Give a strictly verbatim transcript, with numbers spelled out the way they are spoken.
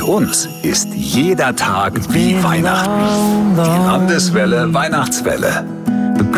uns ist jeder Tag wie Weihnachten. Die Landeswelle Weihnachtswelle.